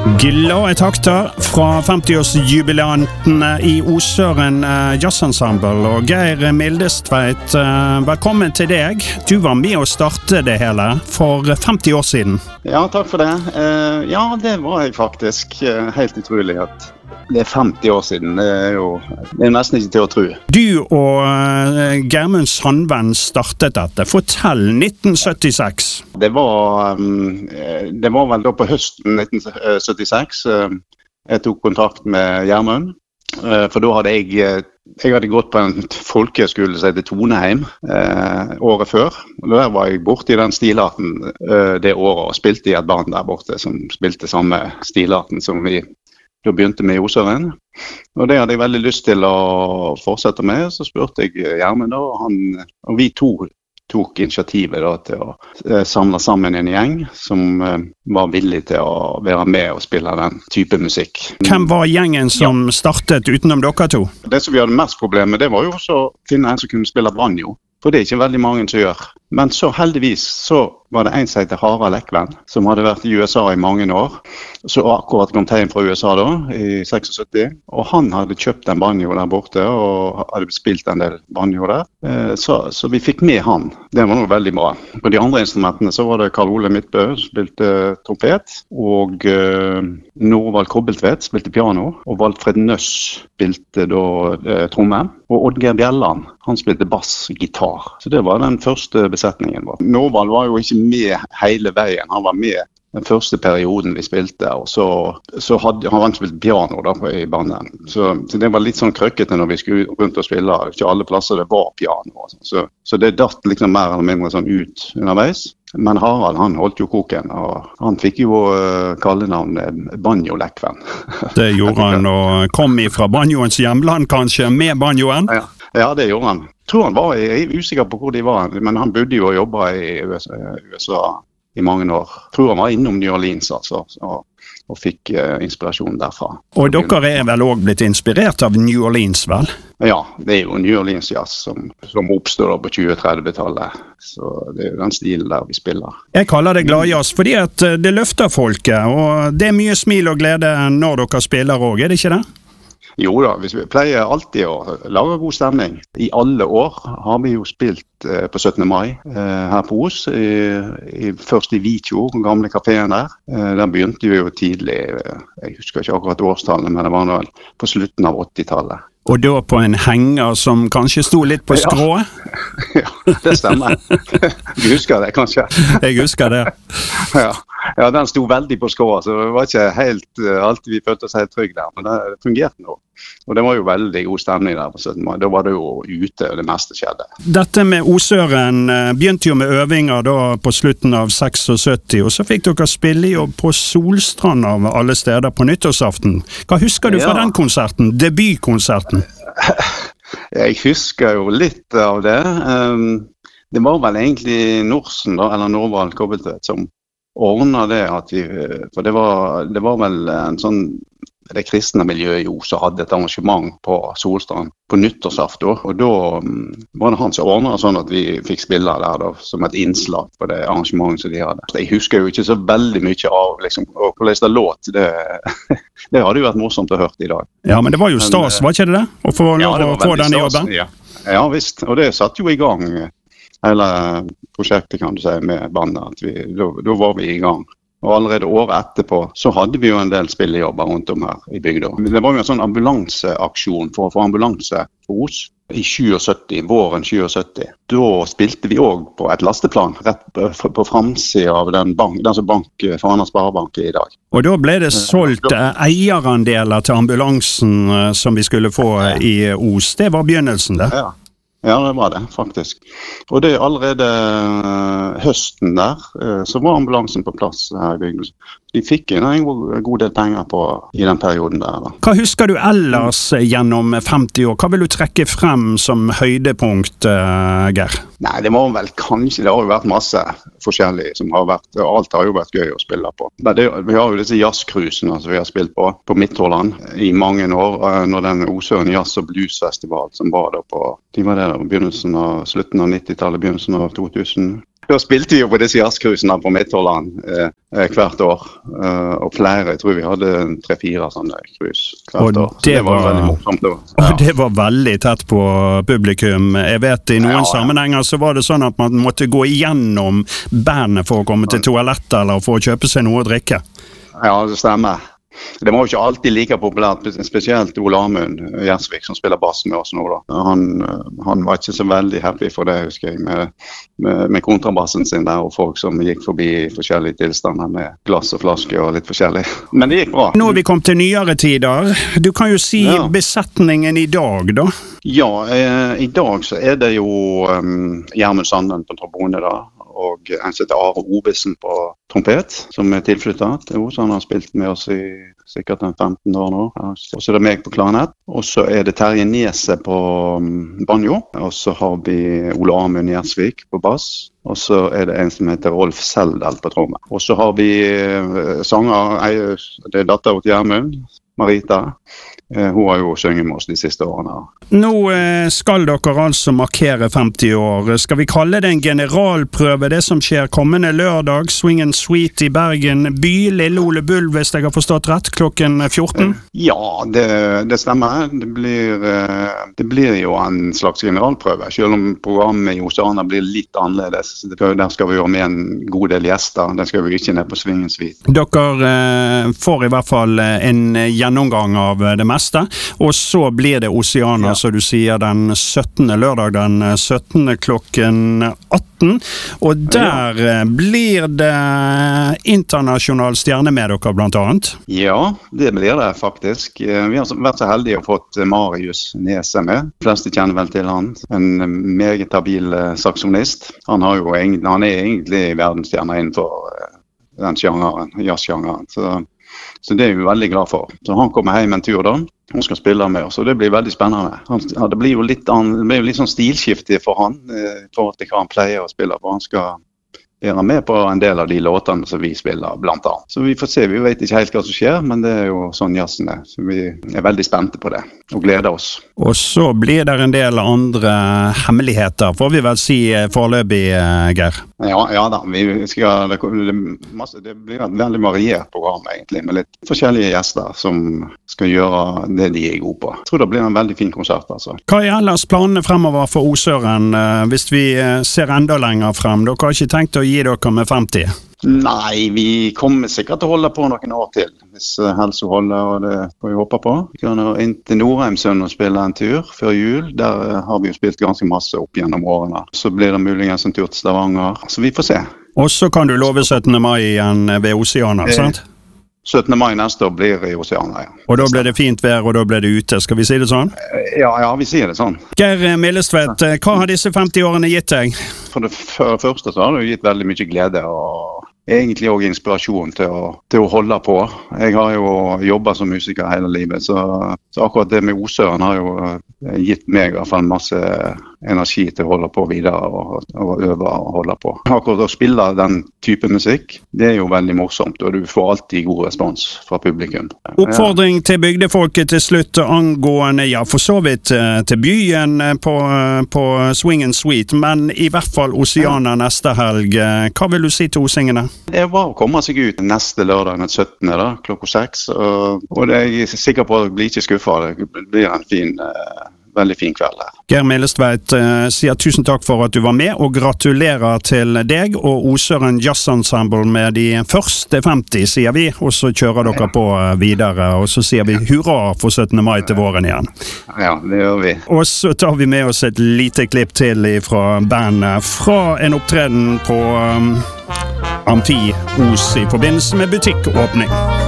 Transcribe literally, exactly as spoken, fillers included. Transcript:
Glade takter fra femtiårsjubilantene i Osøren Jazzensemble, og Geir Mildestveit, velkommen til deg. Du var med å starte det hele for femti år siden. Ja, takk for det. Ja, det var jeg faktisk. Helt utrolig at det er femti år siden. Det er jo det er nesten ikke til å tro. Du og Gjermund Sandven startet dette. Fortell, nitten syttiseks. Det var, det var vel da på høsten nitten syttiseks jeg tok kontakt med Gjermund. For da hadde jeg, jeg hadde gått på en folkeskole som heter Toneheim eh, året før. Og der var jeg borte i den stilarten eh, det året og spilte i et band der borte som spilte samme stilarten som vi da begynte med i Osøren. Og det hadde jeg veldig lyst til å fortsette med. Så spurte jeg Gjermund da, og, han, og vi to tok initiativet da, til å eh, samle sammen en gjeng som eh, var villig til å være med og spille den type musikk. Hvem var gjengen som ja. startet utenom dere to? Det som vi hadde mest problem med, det var jo også å finne en som kunne spille banjo. For det er ikke veldig mange som gjør. Men så heldigvis så var det en som heter Harald Ekven, som hadde vært i U S A i mange år. Så akkurat kom hjem fra U S A da, i syttiseks. Og han hadde kjøpt en banjo der borte, og hadde spilt en del banjo der. Så, så vi fikk med han. Det var noe veldig bra. På de andre instrumentene så var det Karl Ole Midtbø, som spilte trompet, og uh, Norvald Kobbeltvedt spilte piano, og Valfred Nøss spilte da uh, tromme, og Oddgeir Bjelland, han spilte bass og gitar. Så det var den første besetningen. Norvald var jo ikke med hele veien, han var med den første perioden vi spilte, og så, så hadde han spilt piano da på, i bandet. Så, så det var litt sånn krøkkete når vi skulle rundt og spille, ikke alle plasser det var piano. Så, så det datt liksom mer eller mindre sånn ut underveis. Men Harald, han holdt jo koken, og han fikk jo uh, kallenavnet Banjo-Lekven. Det gjorde han, og kom ifra banjoens hjemland kanskje, med banjoen? Ja, ja, det gjorde han. Jeg tror han var, jeg er usikker på hvor de var, men han bodde jo og jobbet i U S A, U S A i mange år. Jeg tror han var innom New Orleans, altså, og, og fikk uh, inspirasjon derfra. Og dere er vel også blitt inspirert av New Orleans, vel? Ja, det er jo New Orleans jazz som, som oppstår på tjue-tredve-tallet. Så det er jo den stilen der vi spiller. Jeg kaller det gladjazz fordi at det løfter folket, og det er mye smil og glede når dere spiller også, er det ikke det? Jo da, vi pleier alltid å lage god stemning. I alle år har vi jo spilt eh, på syttende mai eh, her på Os, i, i, først i Vitjo, den gamle kaféen der. Eh, der begynte vi jo tidlig, eh, jeg husker ikke akkurat årstallet, men det var vel på slutten av åttitallet. Og da på en henger som kanskje sto litt på skrå? Ja, ja, det stemmer. Du husker det kanskje? Jeg husker det. Ja. Ja, den sto veldig på skrå, så det var ikke helt uh, alltid vi følte oss helt trygg der, men det fungerte nå. Og det var jo veldig god stemning der på syttende mai. Da var det jo ute, og det meste skjedde. Dette med Osøren uh, begynte jo med øvinger da på slutten av syttiseks, og så fikk dere spille jo på Solstrand av alle steder på nyttårsaften. Hva husker du fra ja. den konserten, debutkonserten? Jeg husker jo litt av det. Um, det var vel egentlig Norsen da, eller Norvald Kobbeltvedt, som ordnet det at vi, for det var, det var vel en sånn, det kristne miljøet jo som hadde et arrangement på Solstrand på nyttårsaften, og da var det han som ordnet sånn at vi fikk spille der da, som et innslag på det arrangementet som de hadde. Jeg husker jo ikke så veldig mye av liksom, og hvordan det låt, det, det hadde jo vært morsomt å høre i dag. Ja, men det var jo stas, men, var ikke det det? Å få lov ja, å få denne jobben? Ja. Ja, visst, og det satt jo i gang hele prosjektet kan du si med bandet, at vi, da, da var vi i gang. Og allerede året etterpå så hadde vi jo en del spillejobber rundt om her i bygda. Det var jo en sånn ambulanseaksjon for å få ambulanse på Os i syttisju, våren syttisju. Da spilte vi også på et lasteplan rett på framsiden av den, bank, den som bank Fana Sparebank i dag. Og da ble det solgt eierandeler til ambulansen som vi skulle få i Os. Det var begynnelsen det. Ja. Ja, det var det, faktisk. Og det allerede uh, høsten der, uh, så var ambulansen på plass her i bygden. De fikk inn en god, god del penger på, i den perioden der. Da. Hva husker du ellers gjennom femti år? Hva vil du trekke frem som høydepunkt, uh, Geir? Nei, det var vel kanskje, det har jo vært masse forskjellig som har vært, alt har jo vært gøy å spille på. Det, vi har jo disse jazzcruisene som vi har spilt på, på Midthåland i mange år, uh, når den Osøren Jazz- og Bluesfestival som var da på, de var der på begynnelsen av, slutten av nittitallet, begynnelsen av to tusen. Da spilte vi jo på disse jazzcruisene på Midtholland eh, hvert år. Eh, og flere, jeg tror vi hadde tre-fire sånne cruise hvert år. Så det, det var, var veldig morsomt. Ja. Og det var veldig tett på publikum. Jeg vet i noen ja, ja. sammenhenger så var det sånn at man måtte gå igjennom bandet for å komme til toalettet eller for å kjøpe seg noe å drikke. Ja, det stemmer. Det var jo ikke alltid like populært, spesielt Ole Amund Gjersvik som spiller bass med oss nå da. Han, han var ikke så veldig happy for det, husker jeg, med, med, med kontrabassen sin der, og folk som gikk forbi i forskjellige tilstander med glass og flaske og litt forskjellig. Men det gikk bra. Nå er vi kommet til nyere tider. Du kan jo si ja. besetningen i dag da. Ja, eh, i dag så er det jo um, Gjermund Sanden på trombone da, og en som heter Are Ovesen på trompet, som er tilflyttet til oss. Han har spilt med oss i sikkert femten år nå. Og så er det meg på klarinett. Og så er det Terje Nese på banjo. Og så har vi Ole Amund Gjersvik på bass. Og så er det en som heter Rolf Seldal på tromme. Og så har vi sanger, det er datter til Gjermund, Marita. Hun har jo sunget med oss de siste årene. Nå skal dere altså markere femti år. Skal vi kalle det en generalprøve, det som skjer kommende lørdag? Swing and Sweet i Bergen by, Lille Ole Bull, hvis jeg har forstått rett, klokken fjorten? Ja, det, det stemmer. Det blir, det blir jo en slags generalprøve, selv om programmet i Oceana blir litt annerledes. Der skal vi jo med en god del gjester. Der skal vi ikke ned på Swing and Sweet. Dere får i hvert fall en gjennomgang av det meste, og så blir det Oceana, ja. Så du sier den syttende lørdag, den syttende klokken atten, og der ja. blir det internasjonal stjerne med dere blant annet? Ja, det blir det faktisk. Vi har vært så heldige å fått Marius Nese med. De fleste kjenner vel til han, en meget habil saksonist. Han, har jo, han er egentlig verdensstjerne innenfor den sjangeren, jazzsjangeren, så Så det er vi veldig glad for. Så han kommer hjem en tur da. Han skal spille med oss, og det blir veldig spennende. Han, ja, det blir jo litt, an, det blir jo litt sånn stilskifte for han, i forhold til hva han pleier å spille, for han skal være med på en del av de låtene som vi spiller, blant annet. Så vi får se, vi vet ikke helt hva som skjer, men det er jo sånn jazzen er. Så vi er veldig spente på det, og gleder oss. Og så blir det en del andre hemmeligheter, får vi vel si foreløpig, Geir? Ja, ja da, vi skal, det, det, masse, det blir et veldig variert program egentlig, med litt forskjellige gjester som skal gjøre det de er gode på. Jeg tror det blir en veldig fin konsert, altså. Hva er ellers planene fremover for Osøren, hvis vi ser enda lenger frem? Dere har ikke tenkt å gi dere med femti? Nei, vi kommer sikkert til å holde på noen år til, hvis helse holder, og det får vi håpe på. Vi kan inn til Nordheimsund og spille en tur før jul. Der har vi jo spilt ganske masse opp gjennom årene. Så blir det muligens en tur til Stavanger, så vi får se. Og så kan du love syttende mai igjen ved Oceana, sant? syttende mai neste år blir i Oceana, ja. Og da blir det fint vær, og da blir det ute, skal vi si det sånn? Ja, ja, vi sier det sånn. Geir Millestvedt, hva har disse femti årene gitt deg? For det første så har det gitt veldig mye glede, og egentlig også inspirasjon til å, til å holde på. Jeg har jo jobbet som musiker hele livet, så, så akkurat det med Osøren har jo gitt meg i hvert fall masse energi til å holde på videre og, og øve og holde på. Akkurat å spille den type musikk, det er jo veldig morsomt, og du får alltid god respons fra publikum. Oppfordring til bygdefolket til slutt angående, ja, for så vidt til byen på, på Swing and Sweet, men i hvert fall Oceana neste helg. Hva vil du si til osingene? Det er bare å komme seg ut neste lørdag, den syttende da, klokka seks, og, og det er jeg sikker på at jeg blir ikke skuffet. Det blir en fin, uh, veldig fin kveld her. Geir Millestvedt uh, sier tusen takk for at du var med, og gratulerer til deg og Osøren Jazz Ensemble med de første femti, sier vi, og så kjører dere på videre, og så sier vi hurra for syttende mai til våren igjen. Ja, det gjør vi. Og så tar vi med oss et lite klipp til fra bandet, fra en opptreden på um, Amfi Os i forbindelse med butikkåpning.